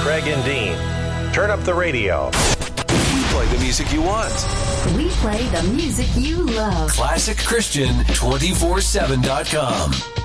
Craig and Dean. Turn up the radio. We play the music you want. We play the music you love. ClassicChristian247.com.